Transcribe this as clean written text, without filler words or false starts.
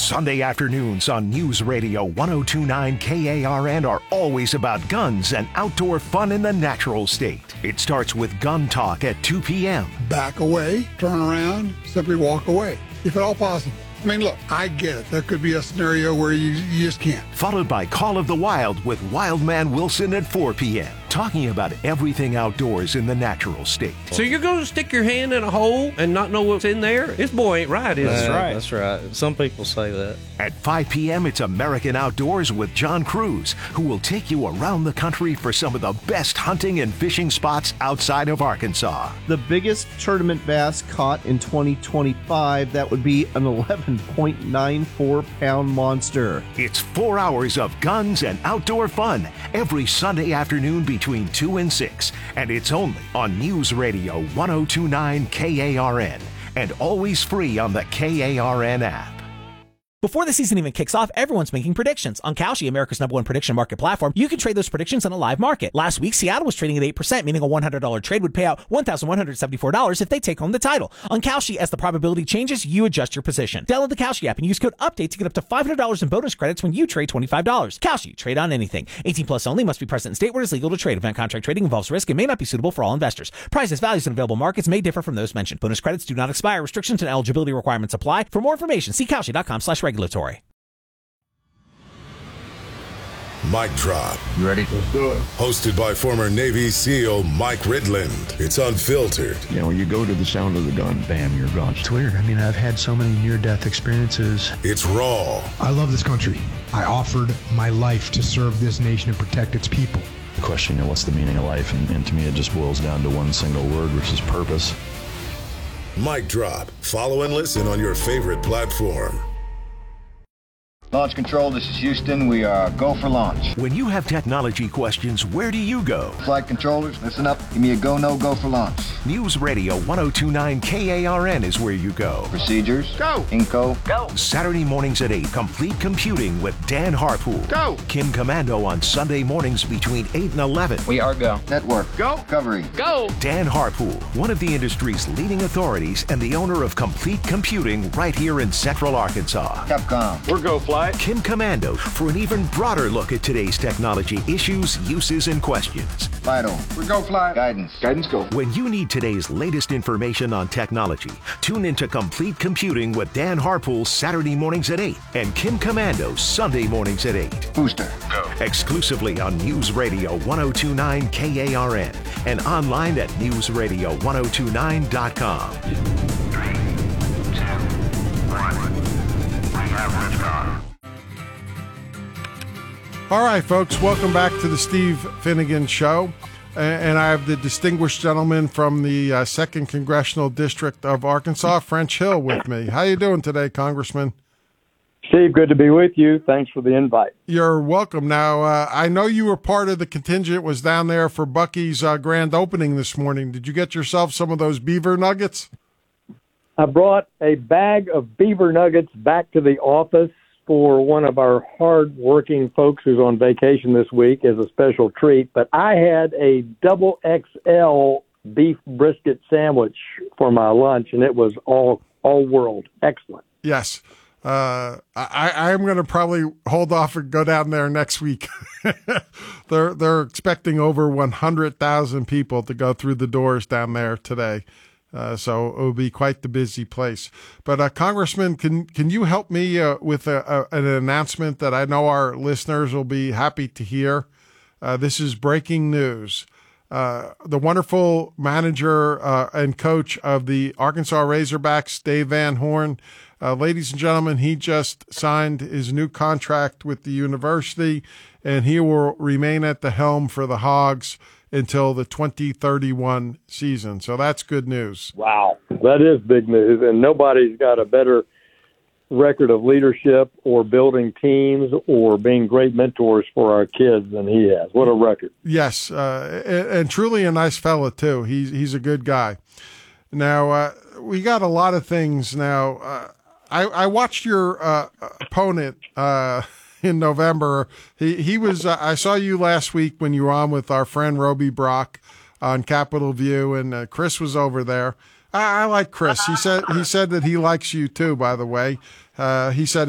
Sunday afternoons on News Radio 1029 KARN are always about guns and outdoor fun in the natural state. It starts with Gun Talk at 2 p.m. Back away, turn around, simply walk away, if at all possible. I mean, look, I get it. There could be a scenario where you just can't. Followed by Call of the Wild with Wildman Wilson at 4 p.m. Talking about everything outdoors in the natural state. So you're going to stick your hand in a hole and not know what's in there? This boy ain't right, is That's it? right. That's right. Some people say that. At 5 p.m., it's American Outdoors with John Cruz, who will take you around the country for some of the best hunting and fishing spots outside of Arkansas. The biggest tournament bass caught in 2025, that would be an 11.94-pound monster. It's 4 hours of guns and outdoor fun every Sunday afternoon between 2 and 6. And it's only on News Radio 1029 KARN and always free on the KARN app. Before the season even kicks off, everyone's making predictions. On Kalshi, America's #1 prediction market platform, you can trade those predictions on a live market. Last week, Seattle was trading at 8%, meaning a $100 trade would pay out $1,174 if they take home the title. On Kalshi, as the probability changes, you adjust your position. Download the Kalshi app and use code UPDATE to get up to $500 in bonus credits when you trade $25. Kalshi, trade on anything. 18 plus only, must be present in state where it is legal to trade. Event contract trading involves risk and may not be suitable for all investors. Prices, values, and available markets may differ from those mentioned. Bonus credits do not expire. Restrictions and eligibility requirements apply. For more information, see Kalshi.com/regulatory. Mic Drop. You ready? Let's do it. Hosted by former Navy SEAL Mike Ridland. It's unfiltered. You know, when you go to the sound of the gun, bam, you're gone. It's weird. I mean, I've had so many near-death experiences. It's raw. I love this country. I offered my life to serve this nation and protect its people. The question, you know, what's the meaning of life? And to me, it just boils down to one single word, which is purpose. Mic Drop. Follow and listen on your favorite platform. Launch Control, this is Houston. We are go for launch. When you have technology questions, where do you go? Flight controllers, listen up. Give me a go, no go for launch. News Radio 1029 KARN is where you go. Procedures. Go. Inco. Go. Saturday mornings at 8, Complete Computing with Dan Harpool. Go. Kim Commando on Sunday mornings between 8 and 11. We are go. Network. Go. Recovery. Go. Dan Harpool, one of the industry's leading authorities and the owner of Complete Computing right here in Central Arkansas. Capcom. We're go flight. Kim Commando for an even broader look at today's technology issues, uses, and questions. Vital. We're go flight. Guidance. Guidance go. When you need today's latest information on technology, tune into Complete Computing with Dan Harpool Saturday mornings at 8 and Kim Commando Sunday mornings at 8. Booster. Go. Exclusively on News Radio 1029 KARN and online at newsradio1029.com. 3, 2, 1. We have liftoff. All right, folks, welcome back to the Steve Finnegan Show. And I have the distinguished gentleman from the 2nd Congressional District of Arkansas, French Hill, with me. How you doing today, Congressman? Steve, good to be with you. Thanks for the invite. You're welcome. Now, I know you were part of the contingent was down there for Buc-ee's grand opening this morning. Did you get yourself some of those beaver nuggets? I brought a bag of beaver nuggets back to the office for one of our hard-working folks who's on vacation this week as a special treat. But I had a double XL beef brisket sandwich for my lunch, and it was all world. Excellent. Yes. I'm going to probably hold off and go down there next week. They're expecting over 100,000 people to go through the doors down there today. So it will be quite the busy place. But Congressman, can you help me with an announcement that I know our listeners will be happy to hear? This is breaking news. The wonderful manager and coach of the Arkansas Razorbacks, Dave Van Horn, ladies and gentlemen, he just signed his new contract with the university, and he will remain at the helm for the Hogs until the 2031 season. So that's good news. Wow. That is big news, and nobody's got a better record of leadership or building teams or being great mentors for our kids than he has. What a record. Yes, and truly a nice fella, too. He's a good guy. Now, we got a lot of things now. I watched your opponent in November. He was. I saw you last week when you were on with our friend Roby Brock on Capitol View, and Chris was over there. I like Chris. He said that he likes you too. By the way, he said